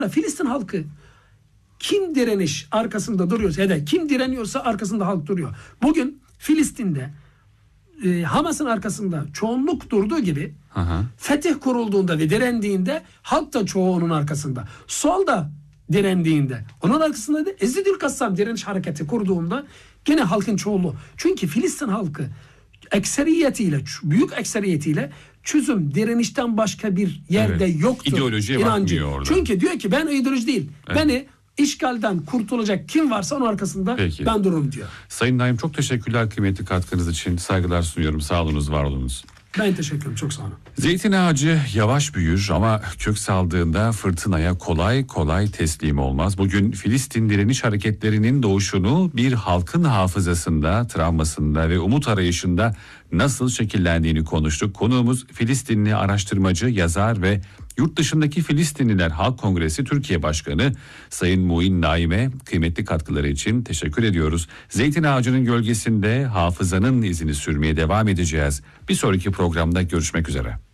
Filistin halkı kim direniş arkasında duruyorsa ya da kim direniyorsa arkasında halk duruyor. Bugün Filistin'de Hamas'ın arkasında çoğunluk durduğu gibi fetih kurulduğunda ve direndiğinde halk da çoğunun arkasında. Sol da direndiğinde onun arkasında da Ezzedül Kassam direniş hareketi kurduğunda gene halkın çoğunluğu. Çünkü Filistin halkı ekseriyetiyle, büyük ekseriyetiyle çözüm direnişten başka bir yerde yoktur. İdeolojiye bakmıyor orada. Çünkü diyor ki ben ideoloji değil. Beni işgalden kurtulacak kim varsa onun arkasında ben dururum diyor. Sayın Naim, çok teşekkürler kıymetli katkınız için. Saygılar sunuyorum. Sağ olunuz, var olunuz. Ben teşekkür ederim. Çok sağ olun. Zeytin ağacı yavaş büyür ama kök saldığında fırtınaya kolay kolay teslim olmaz. Bugün Filistin direniş hareketlerinin doğuşunu bir halkın hafızasında, travmasında ve umut arayışında nasıl şekillendiğini konuştuk. Konuğumuz Filistinli araştırmacı, yazar ve Yurt Dışındaki Filistinliler Halk Kongresi Türkiye Başkanı Sayın Muin Naim'e kıymetli katkıları için teşekkür ediyoruz. Zeytin ağacının gölgesinde hafızanın izini sürmeye devam edeceğiz. Bir sonraki programda görüşmek üzere.